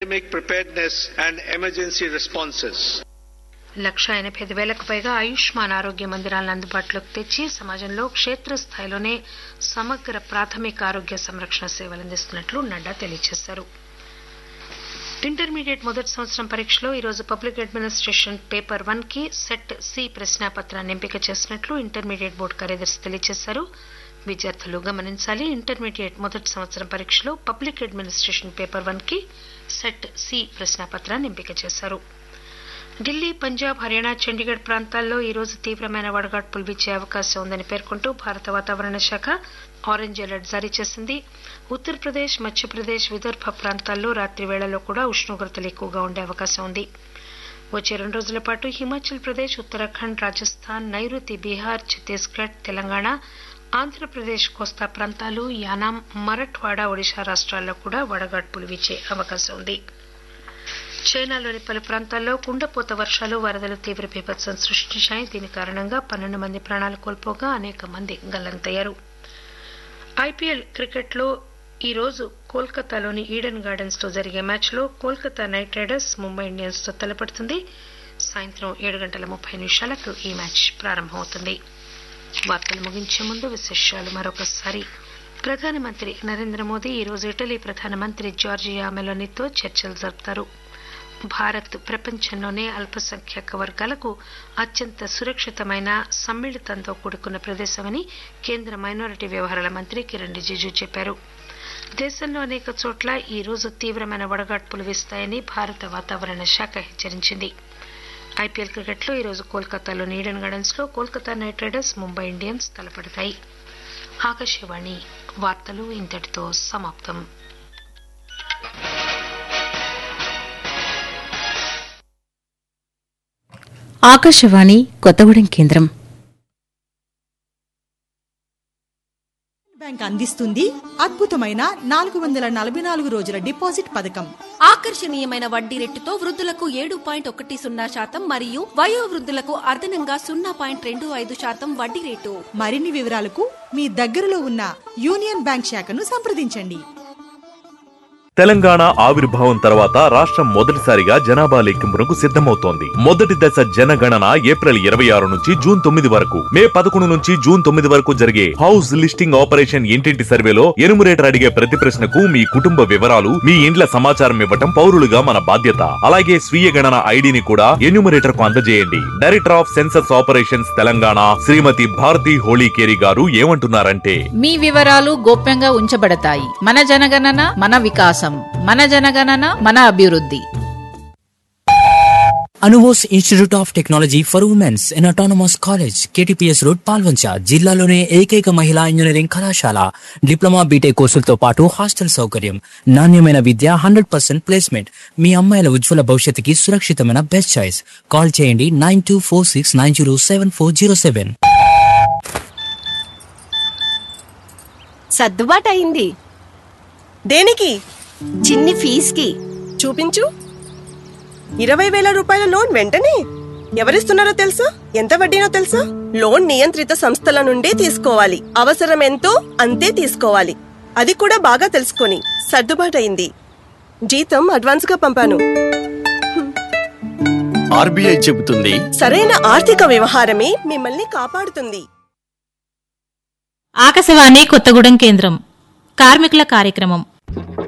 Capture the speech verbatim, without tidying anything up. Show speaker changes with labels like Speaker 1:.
Speaker 1: pandemic preparedness and emergency responses.
Speaker 2: లక్ష ఎనభై ఐదు వేలకు పైగా ఆయుష్మాన్ ఆరోగ్య మందిరాలను అందుబాటులోకి తెచ్చి సమాజంలో క్షేత్రస్థాయిలోనే సమగ్ర ప్రాథమిక ఆరోగ్య సంరక్షణ సేవలు అందిస్తున్నట్లు నడ్డా తెలియజేశారు. ఇంటర్మీడియట్ మొదటి సంవత్సరం పరీక్షలో ఈరోజు పబ్లిక్ అడ్మినిస్ట్రేషన్ పేపర్ వన్ కి సెట్ సి ప్రశ్నాపత్రాన్ని ఎంపిక చేసినట్లు ఇంటర్మీడియట్ బోర్డు కార్యదర్శి తెలియజేశారు. విద్యార్థులు గమనించాలి, ఇంటర్మీడియట్ మొదటి సంవత్సరం పరీక్షలో పబ్లిక్ అడ్మినిస్ట్రేషన్ పేపర్ వన్ కి సెట్ సి ప్రశ్నాపత్రాన్ని ఎంపిక చేశారు. ఢిల్లీ, పంజాబ్, హర్యానా, చండీగఢ్ ప్రాంతాల్లో ఈరోజు తీవ్రమైన వడగాడ్పులు వీచే అవకాశం ఉందని పేర్కొంటూ భారత వాతావరణ శాఖ ఆరెంజ్ అలర్ట్ జారీ చేసింది. ఉత్తరప్రదేశ్, మధ్యప్రదేశ్, విదర్భ ప్రాంతాల్లో రాత్రి వేళల్లో కూడా ఉష్ణోగ్రతలు ఎక్కువగా ఉండే అవకాశం ఉంది. వచ్చే రెండు రోజుల పాటు హిమాచల్ ప్రదేశ్, ఉత్తరాఖండ్, రాజస్థాన్, నైరుతి బీహార్, ఛత్తీస్గఢ్, తెలంగాణ, ఆంధ్రప్రదేశ్ కోస్తా ప్రాంతాలు, యానాం, మరఠ్వాడా, ఒడిశా రాష్ట్రాల్లో కూడా వడగాడ్పులు వీచే అవకాశం ఉంది. చైనాలోని పలు ప్రాంతాల్లో కుండపోత వర్షాలు, వరదలు తీవ్ర బీభత్సం సృష్టించాయి. దీని కారణంగా పన్నెండు మంది ప్రాణాలు కోల్పోగా అనేక మంది గల్లంతయ్యారు. ఐపీఎల్ క్రికెట్లో ఈ రోజు కోల్కతాలోని ఈడెన్ గార్డెన్స్ లో జరిగే మ్యాచ్లో Kolkata night riders Mumbai Indians తో తలపడుతుంది. సాయంత్రం ఏడు గంటల ముప్పై నిమిషాలకు ఈ మ్యాచ్ ప్రారంభమవుతుంది. వార్తలు ముగించే ముందు విశేషాలు మరొకసారి. ప్రధానమంత్రి నరేంద్ర మోదీ ఈరోజు ఇటలీ ప్రధానమంత్రి జార్జియా మెలోనీతో చర్చలు జరుపుతారు. భారత్ ప్రపంచంలోనే అల్పసంఖ్యాక వర్గాలకు అత్యంత సురక్షితమైన, సమ్మిళితంతో కూడుకున్న ప్రదేశమని కేంద్ర మైనారిటీ వ్యవహారాల మంత్రి కిరణ్ రిజిజు చెప్పారు. దేశంలో అనేక చోట్ల ఈ రోజు తీవ్రమైన వడగాడ్పులు వీస్తాయని భారత వాతావరణ శాఖ హెచ్చరించింది. ఐపీఎల్ క్రికెట్లో ఈరోజు కోల్కతాలోని ఈడెన్ గార్డెన్స్ లో Kolkata night riders Mumbai Indians తలపడతాయి. Akashvani వార్తలు ఇంతటితో సమాప్తం.
Speaker 3: ఆకాశవాణి కొత్తగూడెం కేంద్రం.
Speaker 4: బ్యాంక్ అందిస్తుంది అద్భుతమైన నాలుగు వందల నలభై నాలుగు రోజుల డిపాజిట్ పథకం.
Speaker 5: ఆకర్షణీయమైన వడ్డీ రేటుతో వృద్ధులకు ఏడు పాయింట్ ఒకటి సున్నా శాతం మరియు వయో వృద్ధులకు అదనంగా సున్నా పాయింట్ రెండు ఐదు శాతం వడ్డీ రేటు.
Speaker 4: మరిన్ని వివరాలకు మీ దగ్గరలో ఉన్న యూనియన్ బ్యాంక్ శాఖను సంప్రదించండి.
Speaker 6: తెలంగాణ ఆవిర్భావం తర్వాత రాష్ట్రం మొదటిసారిగా జనాభా లెక్కింపునకు సిద్ధమవుతోంది. మొదటి దశ జనగణన ఏప్రిల్ ఇరవై ఆరు నుంచి జూన్ తొమ్మిది వరకు, మే పదకొండు నుంచి జూన్ తొమ్మిది వరకు జరిగే హౌస్ లిస్టింగ్ ఆపరేషన్ ఇంటింటి సర్వేలో ఎనుమరేటర్ అడిగే ప్రతి ప్రశ్నకు మీ కుటుంబ వివరాలు, మీ ఇండ్ల సమాచారం ఇవ్వటం పౌరులుగా మన బాధ్యత. అలాగే స్వీయ గణన ఐడిని కూడా ఎన్యూమరేటర్ కు అందజేయండి. Director of census operations Telangana శ్రీమతి భారతి హోళీకేరి గారు ఏమంటున్నారంటే,
Speaker 7: మీ వివరాలు గోప్యంగా ఉంచబడతాయి. మన జనగణన మన వికాసం, మన జనగణన మన అభివృద్ధి.
Speaker 8: Anubose institute of technology for women's in autonomous college, KTPS road, Palvancha. జిల్లాలోనే ఏకైక మహిళా ఇంజనీరింగ్ కళాశాల. డిప్లొమా, బీటెక్ కోర్సులతో పాటు హాస్టల్ సౌకర్యం, నాణ్యమైన విద్య, హండ్రెడ్ పర్సెంట్ ప్లేస్మెంట్. మీ అమ్మాయిల ఉజ్వల భవిష్యత్తుకి సురక్షితమైన బెస్ట్ చాయిస్. కాల్ చేయండి nine two four six nine zero seven four zero seven.
Speaker 5: సర్దుబాటు అయింది.
Speaker 9: దేనికి?
Speaker 5: చిన్ని ఫీజుకి.
Speaker 9: చూపించు. ఇరవై వేల రూపాయల లోన్ వెంటనే ఎవరిస్తున్నారో తెలుసా? ఎంత వడ్డీనో తెలుసా? లోన్ నియంత్రిత సంస్థల నుండి తీసుకోవాలి. అవసరం ఎంతో అంతే తీసుకోవాలి. అది కూడా బాగా తెలుసుకొని. సర్దుబాటయింది. జీతం అడ్వాన్స్ గా పంపాను.
Speaker 10: ఆర్బీఐ చెబుతుంది,
Speaker 9: సరైన ఆర్థిక వ్యవహారమే మిమ్మల్ని కాపాడుతుంది.
Speaker 11: ఆకాశవాణి కొత్తగూడెం కేంద్రం. కార్మికుల కార్యక్రమం.